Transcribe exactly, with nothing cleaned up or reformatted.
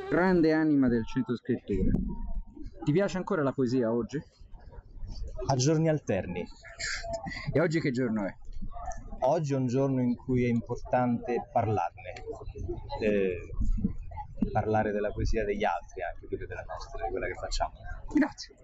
grande anima del Centro Scrittura. Ti piace ancora la poesia oggi? A giorni alterni. E oggi che giorno è? Oggi è un giorno in cui è importante parlarne, eh, parlare della poesia degli altri anche più che della nostra, di quella che facciamo. Grazie.